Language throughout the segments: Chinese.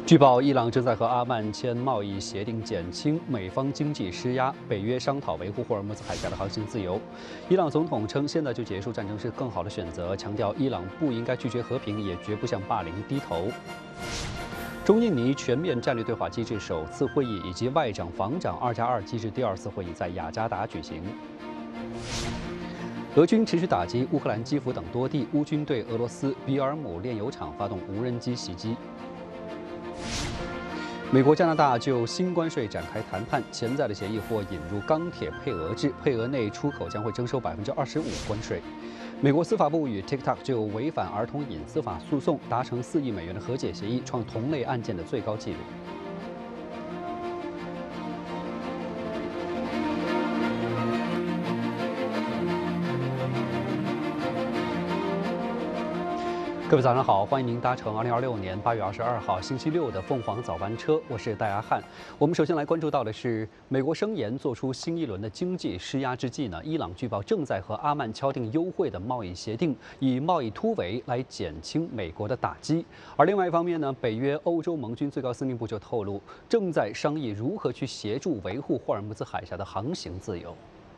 据报，伊朗正在和阿曼签贸易协定，减轻美方经济施压。北约商讨维护霍尔木兹海峡的航行自由。伊朗总统称，现在就结束战争是更好的选择，强调伊朗不应该拒绝和平，也绝不向霸凌低头。中印尼全面战略对话机制首次会议以及外长防长2+2机制第2次会议在雅加达举行。俄军持续打击乌克兰基辅等多地，乌军对俄罗斯比尔姆炼油厂发动无人机袭击。美国、加拿大就新关税展开谈判，潜在的协议或引入钢铁配额制，配额内出口将会征收25%关税。美国司法部与 TikTok 就违反儿童隐私法诉讼达成4亿美元的和解协议，创同类案件的最高纪录。各位早上好，欢迎您搭乘2026年8月22号星期六的凤凰早班车，我是戴阿汉。我们首先来关注到的是，美国声言做出新一轮的经济施压之际呢，伊朗据报正在和阿曼敲定优惠的贸易协定，以贸易突围来减轻美国的打击。而另外一方面呢，北约欧洲盟军最高司令部就透露，正在商议如何去协助维护霍尔木兹海峡的航行自由。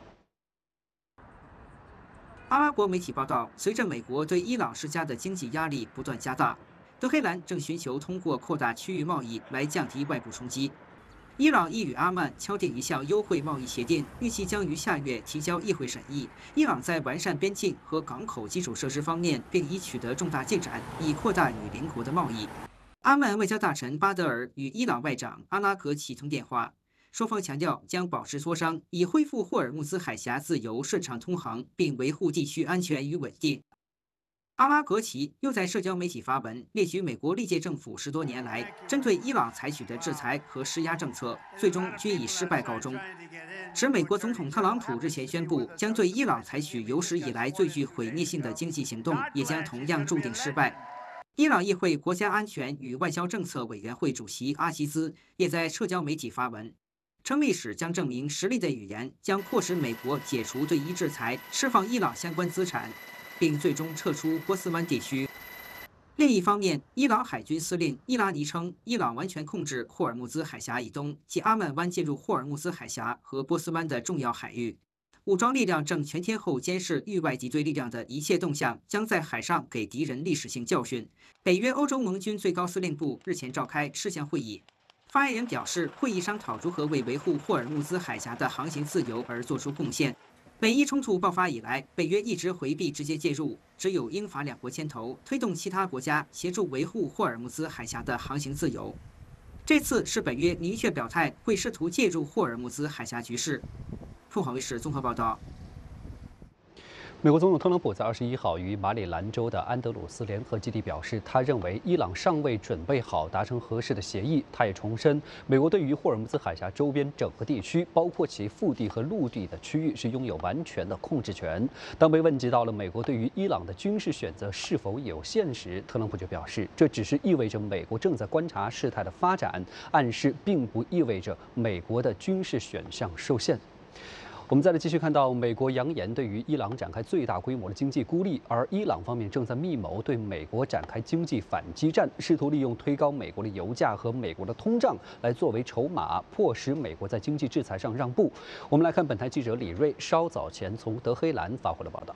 阿拉伯媒体报道，随着美国对伊朗施加的经济压力不断加大，德黑兰正寻求通过扩大区域贸易来降低外部冲击。伊朗已与阿曼敲定一项优惠贸易协定，预计将于下月提交议会审议。伊朗在完善边境和港口基础设施方面，并已取得重大进展，以扩大与邻国的贸易。阿曼外交大臣巴德尔与伊朗外长阿拉格齐通电话。双方强调将保持磋商，以恢复霍尔木兹海峡自由顺畅通航，并维护地区安全与稳定。阿拉格齐又在社交媒体发文，列举美国历届政府10多年来针对伊朗采取的制裁和施压政策，最终均以失败告终。使美国总统特朗普日前宣布将对伊朗采取有史以来最具毁灭性的经济行动，也将同样注定失败。伊朗议会国家安全与外交政策委员会主席阿希兹也在社交媒体发文。称历史将证明，实力的语言将迫使美国解除对伊制裁，释放伊朗相关资产，并最终撤出波斯湾地区。另一方面，伊朗海军司令伊拉尼称，伊朗完全控制霍尔木兹海峡以东及阿曼湾进入霍尔木兹海峡和波斯湾的重要海域。武装力量正全天候监视域外敌对力量的一切动向，将在海上给敌人历史性教训。北约欧洲盟军最高司令部日前召开事项会议。发言人表示，会议商讨如何为维护霍尔木兹海峡的航行自由而做出贡献。美伊冲突爆发以来，北约一直回避直接介入，只有英法两国牵头，推动其他国家协助维护霍尔木兹海峡的航行自由。这次是北约明确表态会试图介入霍尔木兹海峡局势。凤凰卫视综合报道。 美国总统特朗普在21号于马里兰州的安德鲁斯联合基地表示，他认为伊朗尚未准备好达成合适的协议。他也重申，美国对于霍尔木兹海峡周边整个地区，包括其腹地和陆地的区域，是拥有完全的控制权。当被问及到了美国对于伊朗的军事选择是否有限时，特朗普就表示，这只是意味着美国正在观察事态的发展，暗示并不意味着美国的军事选项受限。我们再来继续看到，美国扬言对于伊朗展开最大规模的经济孤立，而伊朗方面正在密谋对美国展开经济反击战，试图利用推高美国的油价和美国的通胀来作为筹码，迫使美国在经济制裁上让步。我们来看本台记者李锐稍早前从德黑兰发回的报道。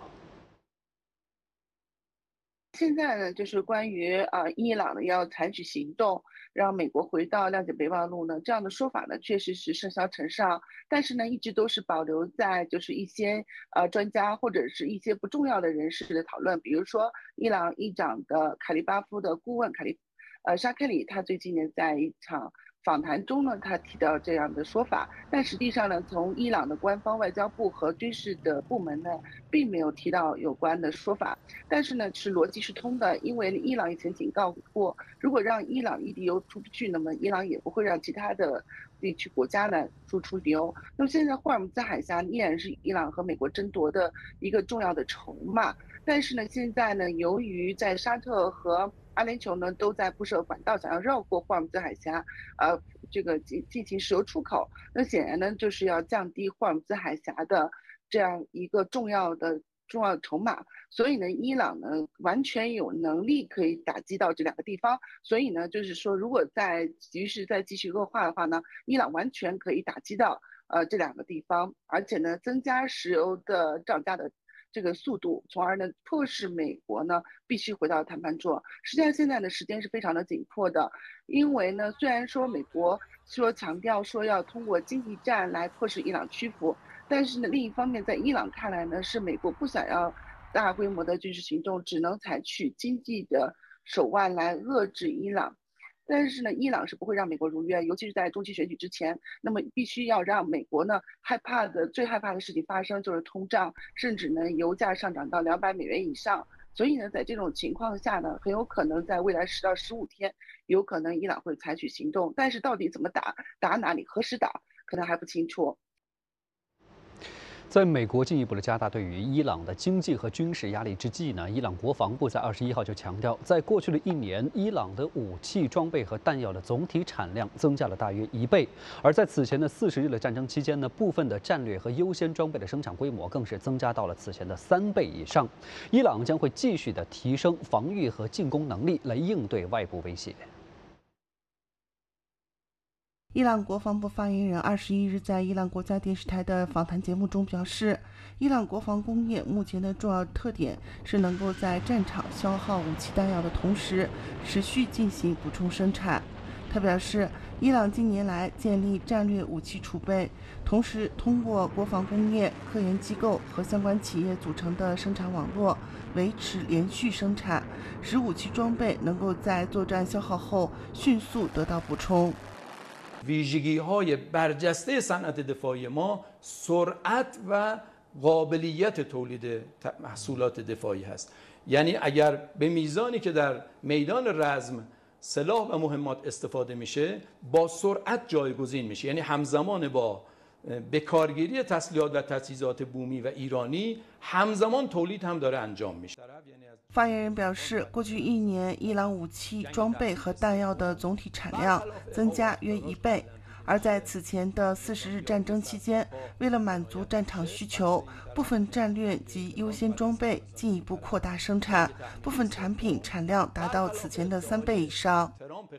现在呢，就是关于伊朗呢要采取行动，让美国回到谅解备忘录呢，这样的说法呢，确实是甚嚣尘上，但是呢，一直都是保留在就是一些专家或者是一些不重要的人士的讨论，比如说伊朗议长的卡利巴夫的顾问沙凯里，他最近呢在一场访谈中呢，他提到这样的说法，但实际上呢，从伊朗的官方外交部和军事的部门呢，并没有提到有关的说法。但是呢，是逻辑是通的，因为伊朗以前警告过，如果让伊朗一滴油出不去，那么伊朗也不会让其他的地区国家呢输出油。那么现在霍尔木兹海峡依然是伊朗和美国争夺的一个重要的筹码，但是呢，现在呢，由于在沙特和阿联酋呢都在布设管道，想要绕过霍尔木兹海峡，这个进行石油出口。那显然呢，就是要降低霍尔木兹海峡的这样一个重要的重要的筹码。所以呢，伊朗呢完全有能力可以打击到这两个地方。所以呢，就是说，如果局势再继续恶化的话呢，伊朗完全可以打击到这两个地方，而且呢，增加石油的涨价的这个速度，从而呢迫使美国呢必须回到谈判桌。实际上，现在的时间是非常的紧迫的，因为呢，虽然说美国强调说要通过经济战来迫使伊朗屈服，但是呢，另一方面，在伊朗看来呢，是美国不想要大规模的军事行动，只能采取经济的手腕来遏制伊朗。但是呢，伊朗是不会让美国如愿，尤其是在中期选举之前。那么必须要让美国呢最害怕的事情发生，就是通胀，甚至呢油价上涨到$200以上。所以呢，在这种情况下呢，很有可能在未来10到15天，有可能伊朗会采取行动。但是到底怎么打，打哪里，何时打，可能还不清楚。 在美国进一步的加大对于伊朗的经济和军事压力之际呢，伊朗国防部在21号就强调，在过去的1年，伊朗的武器装备和弹药的总体产量增加了大约1倍，而在此前的40日的战争期间呢，部分的战略和优先装备的生产规模更是增加到了此前的3倍以上。伊朗将会继续的提升防御和进攻能力来应对外部威胁。 伊朗国防部发言人21日在伊朗国家电视台的访谈节目中表示，伊朗国防工业目前的重要特点是能够在战场消耗武器弹药的同时，持续进行补充生产。他表示，伊朗近年来建立战略武器储备，同时通过国防工业、科研机构和相关企业组成的生产网络，维持连续生产，使武器装备能够在作战消耗后迅速得到补充。 ویژگی‌های برجسته صنعت دفاعی ما سرعت و قابلیت تولید محصولات دفاعی هست. یعنی اگر به میزانی که در میدان رزم سلاح و مهمات استفاده میشه با سرعت جایگزین میشه، یعنی همزمان با به کارگیری تسلیحات و تجهیزات بومی و ایرانی همزمان تولید هم داره انجام میشه. 发言人表示，过去1年，伊朗武器装备和弹药的总体产量增加约1倍，而在此前的40日战争期间，为了满足战场需求，部分战略及优先装备进一步扩大生产，部分产品产量达到此前的3倍以上。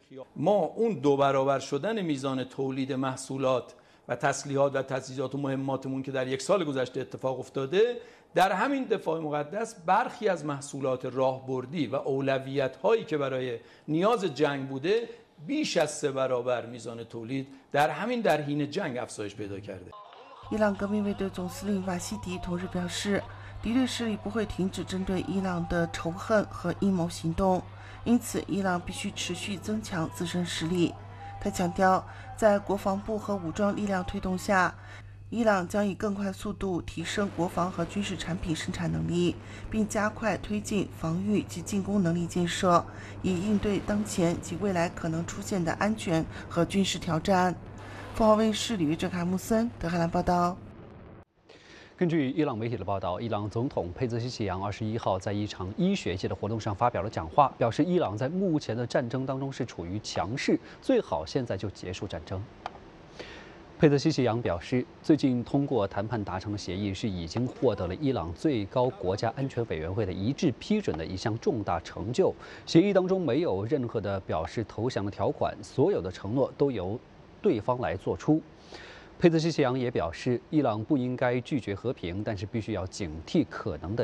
ما اون 2 برابر شدن میزان تولید محصولات و تسلیحات و تجهیزات و مهماتمون که در 1 سال گذشته اتفاق افتاده، در همین دفاع مقدس برخی از محصولات راهبردی و اولویت هایی که برای نیاز جنگ بوده بیش از 3 برابر میزان تولید در همین در حین جنگ افزایش پیدا کرده. 伊朗革命卫队总司令瓦西迪同日表示，敌对势力不会停止针对伊朗的仇恨和阴谋行动，因此伊朗必须持续增强自身实力。他强调，在国防部和武装力量推动下，伊朗将以更快速度提升国防和军事产品生产能力，并加快推进防御及进攻能力建设，以应对当前及未来可能出现的安全和军事挑战。凤凰卫视李玉正、卡穆森，德黑兰报道。 根据伊朗媒体的报道，伊朗总统佩泽西奇扬21号在一场医学界的活动上发表了讲话，表示伊朗在目前的战争当中是处于强势，最好现在就结束战争。佩泽西奇扬表示，最近通过谈判达成的协议是已经获得了伊朗最高国家安全委员会的一致批准的一项重大成就。协议当中没有任何的表示投降的条款，所有的承诺都由对方来做出。佩泽西奇扬也表示，伊朗不应该拒绝和平，但是必须要警惕可能的